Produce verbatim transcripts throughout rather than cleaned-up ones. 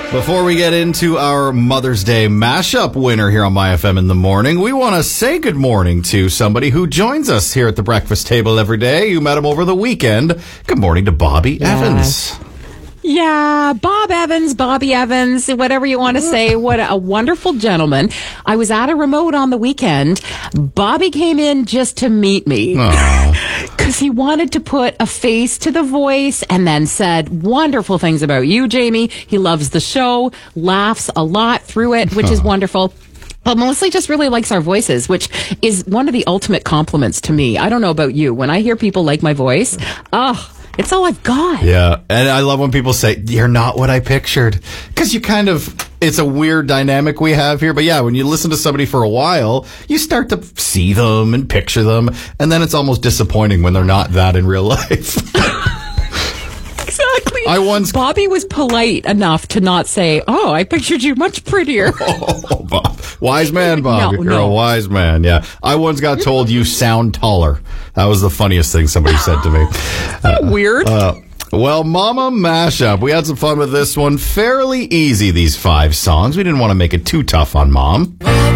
Before we get into our Mother's Day mashup winner here on My F M in the morning, we want to say good morning to somebody who joins us here at the breakfast table every day. You met him over the weekend. Good morning to Bobby yes. Evans. Yeah, Bob Evans, Bobby Evans, whatever you want to say. What a wonderful gentleman. I was at a remote on the weekend. Bobby came in just to meet me. Because he wanted to put a face to the voice and then said wonderful things about you, Jamie. He loves the show, laughs a lot through it, which is wonderful. But mostly just really likes our voices, which is one of the ultimate compliments to me. I don't know about you. When I hear people like my voice, oh, it's all I've got. Yeah, and I love when people say, you're not what I pictured. Because you kind of, it's a weird dynamic we have here. But yeah, when you listen to somebody for a while, you start to see them and picture them. And then it's almost disappointing when they're not that in real life. Exactly. I once Bobby was polite enough to not say, oh, I pictured you much prettier. Oh, Bob. Wise man, Bob. No, You're no. a wise man, yeah. I once got told you sound taller. That was the funniest thing somebody said to me. Uh, Weird. Uh, well, Mama Mashup. We had some fun with this one. Fairly easy, these five songs. We didn't want to make it too tough on Mom.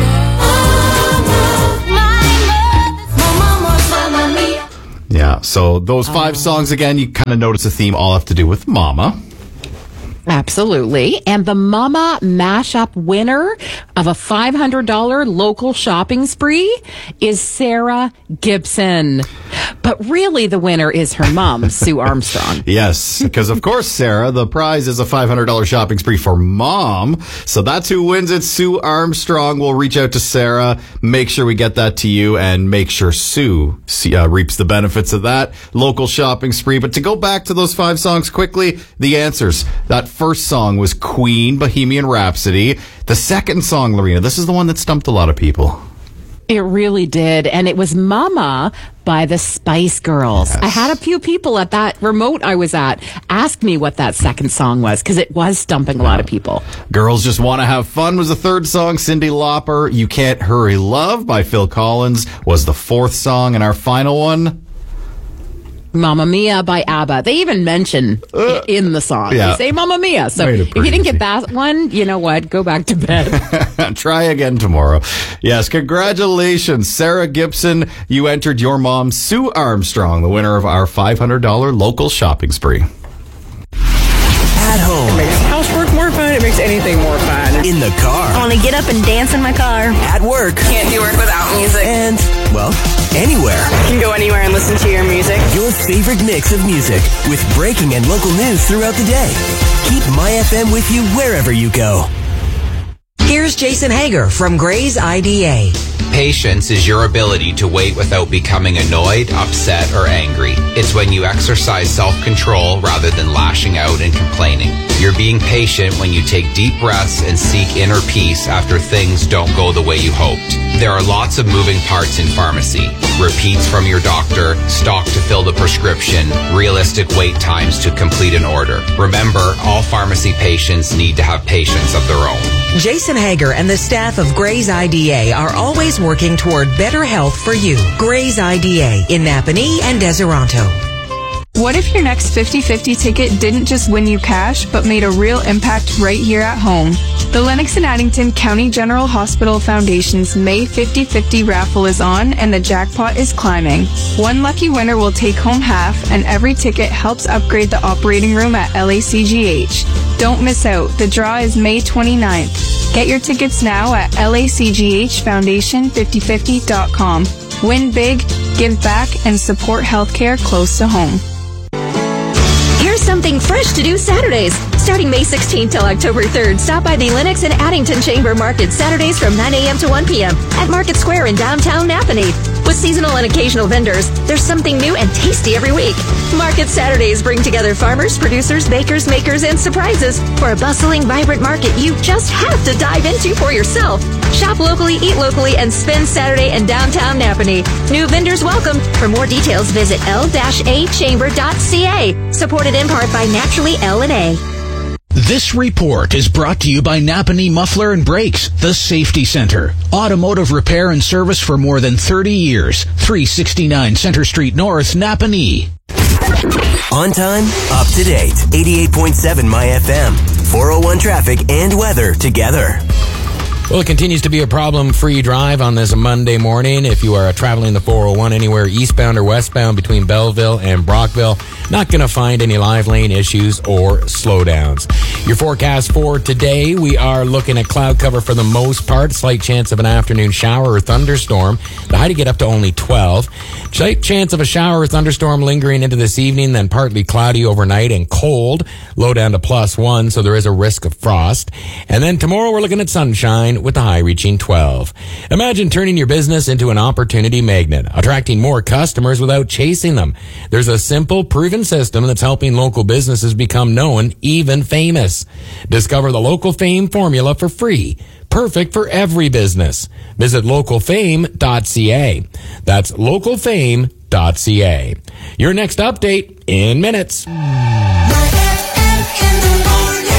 Yeah, so those five songs, again, you kind of notice a theme, all have to do with Mama. Absolutely. And the Mama Mashup winner of a five hundred dollars local shopping spree is Sarah Gibson. But really, the winner is her mom, Sue Armstrong. Yes, because of course, Sarah, the prize is a five hundred dollars shopping spree for Mom. So that's who wins it. Sue Armstrong will reach out to Sarah, make sure we get that to you, and make sure Sue uh, reaps the benefits of that local shopping spree. But to go back to those five songs quickly, the answers. That first song was Queen, Bohemian Rhapsody. The second song, Lorena, this is the one that stumped a lot of people. It really did. And it was Mama by the Spice Girls. Yes. I had a few people at that remote I was at ask me what that second song was, because it was stumping a lot of people. Girls Just Want to Have Fun was the third song. Cyndi Lauper, You Can't Hurry Love by Phil Collins was the fourth song. And our final one, Mamma Mia by ABBA. They even mention uh, it in the song. Yeah. They say Mamma Mia. So if you didn't get that one, you know what? Go back to bed. Try again tomorrow. Yes, congratulations, Sarah Gibson. You entered your mom, Sue Armstrong, the winner of our five hundred dollars local shopping spree. At home. It makes housework more fun. It makes anything more fun. In the car. I want to get up and dance in my car. At work. Can't do work without music. And, well, anywhere. You can go anywhere and listen to your music. Your favorite mix of music with breaking and local news throughout the day. Keep My F M with you wherever you go. Here's Jason Hager from Gray's I D A. Patience is your ability to wait without becoming annoyed, upset, or angry. It's when you exercise self-control rather than lashing out and complaining. You're being patient when you take deep breaths and seek inner peace after things don't go the way you hoped. There are lots of moving parts in pharmacy. Repeats from your doctor, stock to fill the prescription, realistic wait times to complete an order. Remember, all pharmacy patients need to have patience of their own. Jason Hager and the staff of Gray's I D A are always working toward better health for you. Gray's I D A in Napanee and Deseronto. What if your next fifty-fifty ticket didn't just win you cash, but made a real impact right here at home? The Lennox and Addington County General Hospital Foundation's May fifty-fifty raffle is on, and the jackpot is climbing. One lucky winner will take home half, and every ticket helps upgrade the operating room at L A C G H. Don't miss out. The draw is May twenty-ninth. Get your tickets now at L A C G H foundation fifty fifty dot com. Win big, give back, and support healthcare close to home. Here's something fresh to do Saturdays. Starting May sixteenth till October third, stop by the Lennox and Addington Chamber Market Saturdays from nine a.m. to one p.m. at Market Square in downtown Napanee. With seasonal and occasional vendors, there's something new and tasty every week. Market Saturdays bring together farmers, producers, bakers, makers, and surprises for a bustling, vibrant market you just have to dive into for yourself. Shop locally, eat locally, and spend Saturday in downtown Napanee. New vendors welcome. For more details, visit l a chamber dot c a. Supported in part by Naturally L and A. This report is brought to you by Napanee Muffler and Brakes, the Safety Center. Automotive repair and service for more than thirty years. three sixty-nine Center Street North, Napanee. On time, up to date. eighty-eight point seven My F M. four oh one traffic and weather together. Well, it continues to be a problem-free drive on this Monday morning. If you are traveling the four oh one anywhere eastbound or westbound between Belleville and Brockville, not going to find any live lane issues or slowdowns. Your forecast for today, we are looking at cloud cover for the most part. Slight chance of an afternoon shower or thunderstorm. The high to get up to only twelve. Slight chance of a shower or thunderstorm lingering into this evening, then partly cloudy overnight and cold. Low down to plus one, so there is a risk of frost. And then tomorrow we're looking at sunshine with the high reaching twelve. Imagine turning your business into an opportunity magnet, attracting more customers without chasing them. There's a simple, proven system that's helping local businesses become known, even famous. Discover the Local Fame formula for free. Perfect for every business. Visit local fame dot c a. That's local fame dot c a. Your next update in minutes.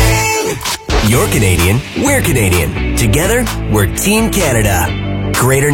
You're Canadian, we're Canadian. Together, we're Team Canada. Greater